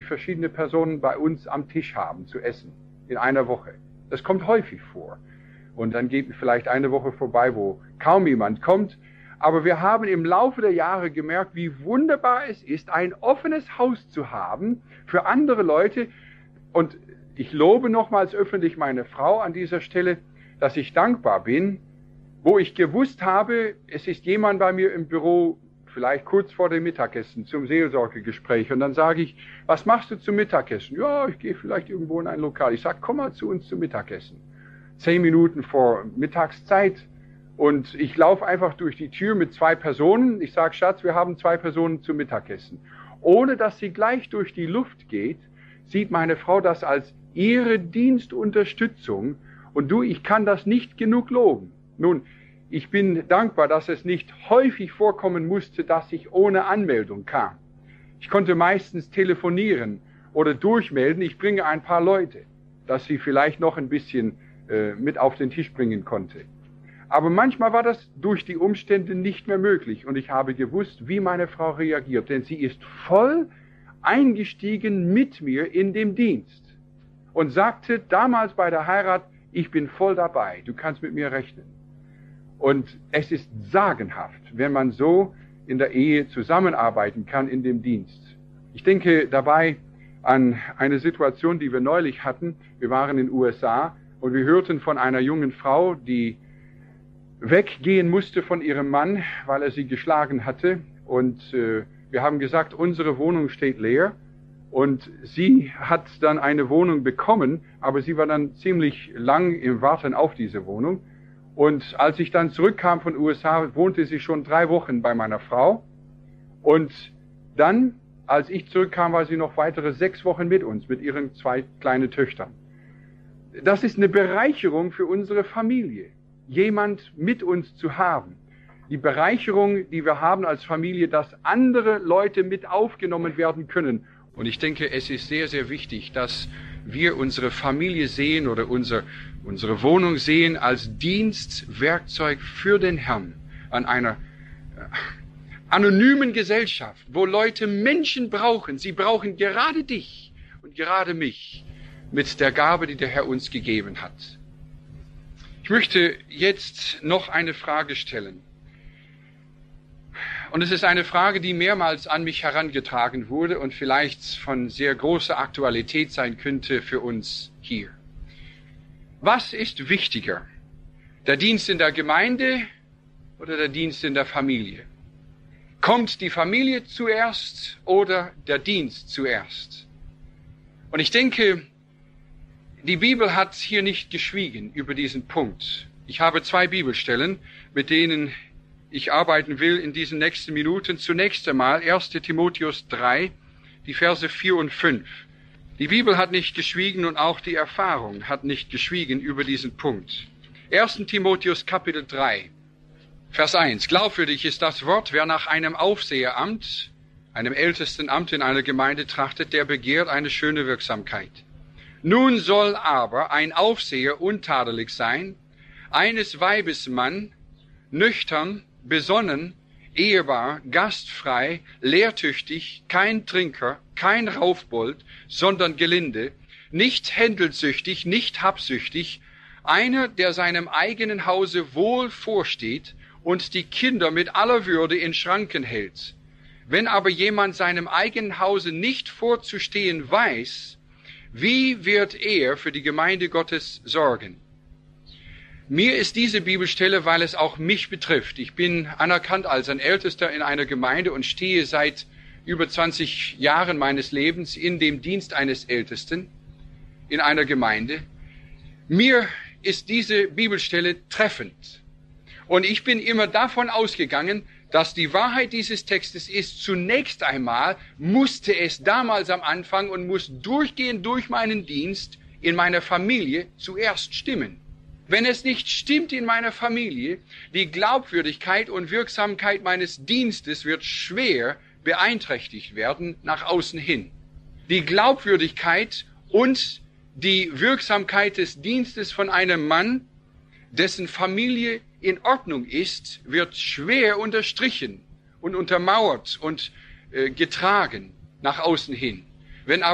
verschiedene Personen bei uns am Tisch haben zu essen in einer Woche. Das kommt häufig vor. Und dann geht vielleicht eine Woche vorbei, wo kaum jemand kommt. Aber wir haben im Laufe der Jahre gemerkt, wie wunderbar es ist, ein offenes Haus zu haben für andere Leute. Und ich lobe nochmals öffentlich meine Frau an dieser Stelle, dass ich dankbar bin, wo ich gewusst habe, es ist jemand bei mir im Büro, vielleicht kurz vor dem Mittagessen zum Seelsorgegespräch. Und dann sage ich, was machst du zum Mittagessen? Ja, ich gehe vielleicht irgendwo in ein Lokal. Ich sage, komm mal zu uns zum Mittagessen. 10 Minuten vor Mittagszeit. Und ich laufe einfach durch die Tür mit 2 Personen. Ich sage, Schatz, wir haben 2 Personen zum Mittagessen. Ohne dass sie gleich durch die Luft geht, sieht meine Frau das als ihre Dienstunterstützung. Und ich kann das nicht genug loben. Nun, ich bin dankbar, dass es nicht häufig vorkommen musste, dass ich ohne Anmeldung kam. Ich konnte meistens telefonieren oder durchmelden. Ich bringe ein paar Leute, dass sie vielleicht noch ein bisschen mit auf den Tisch bringen konnte. Aber manchmal war das durch die Umstände nicht mehr möglich. Und ich habe gewusst, wie meine Frau reagiert. Denn sie ist voll eingestiegen mit mir in dem Dienst. Und sagte damals bei der Heirat, ich bin voll dabei, du kannst mit mir rechnen. Und es ist sagenhaft, wenn man so in der Ehe zusammenarbeiten kann in dem Dienst. Ich denke dabei an eine Situation, die wir neulich hatten. Wir waren in den USA und wir hörten von einer jungen Frau, die weggehen musste von ihrem Mann, weil er sie geschlagen hatte. Und wir haben gesagt, unsere Wohnung steht leer. Und sie hat dann eine Wohnung bekommen, aber sie war dann ziemlich lang im Warten auf diese Wohnung. Und als ich dann zurückkam von den USA, wohnte sie schon 3 Wochen bei meiner Frau. Und dann, als ich zurückkam, war sie noch weitere 6 Wochen mit uns, mit ihren 2 kleinen Töchtern. Das ist eine Bereicherung für unsere Familie, jemand mit uns zu haben. Die Bereicherung, die wir haben als Familie, dass andere Leute mit aufgenommen werden können. Und ich denke, es ist sehr, sehr wichtig, dass wir unsere Familie sehen oder unsere Wohnung sehen als Dienstwerkzeug für den Herrn an einer anonymen Gesellschaft, wo Leute Menschen brauchen. Sie brauchen gerade dich und gerade mich mit der Gabe, die der Herr uns gegeben hat. Ich möchte jetzt noch eine Frage stellen. Und es ist eine Frage, die mehrmals an mich herangetragen wurde und vielleicht von sehr großer Aktualität sein könnte für uns hier. Was ist wichtiger? Der Dienst in der Gemeinde oder der Dienst in der Familie? Kommt die Familie zuerst oder der Dienst zuerst? Und ich denke, die Bibel hat hier nicht geschwiegen über diesen Punkt. Ich habe 2 Bibelstellen, mit denen ich arbeiten will in diesen nächsten Minuten. Zunächst einmal 1. Timotheus 3, die Verse 4 und 5. Die Bibel hat nicht geschwiegen und auch die Erfahrung hat nicht geschwiegen über diesen Punkt. 1. Timotheus Kapitel 3, Vers 1. Glaubwürdig ist das Wort, wer nach einem Aufseheramt, einem ältesten Amt in einer Gemeinde trachtet, der begehrt eine schöne Wirksamkeit. Nun soll aber ein Aufseher untadelig sein, eines Weibes Mann, nüchtern, besonnen, ehebar, gastfrei, lehrtüchtig, kein Trinker, kein Raufbold, sondern gelinde, nicht händelsüchtig, nicht habsüchtig, einer, der seinem eigenen Hause wohl vorsteht und die Kinder mit aller Würde in Schranken hält. Wenn aber jemand seinem eigenen Hause nicht vorzustehen weiß, wie wird er für die Gemeinde Gottes sorgen? Mir ist diese Bibelstelle, weil es auch mich betrifft. Ich bin anerkannt als ein Ältester in einer Gemeinde und stehe seit über 20 Jahren meines Lebens in dem Dienst eines Ältesten in einer Gemeinde. Mir ist diese Bibelstelle treffend. Und ich bin immer davon ausgegangen, dass die Wahrheit dieses Textes ist, zunächst einmal musste es damals am Anfang und muss durchgehend durch meinen Dienst in meiner Familie zuerst stimmen. Wenn es nicht stimmt in meiner Familie, die Glaubwürdigkeit und Wirksamkeit meines Dienstes wird schwer beeinträchtigt werden nach außen hin. Die Glaubwürdigkeit und die Wirksamkeit des Dienstes von einem Mann, dessen Familie in Ordnung ist, wird schwer unterstrichen und untermauert und getragen nach außen hin. Wenn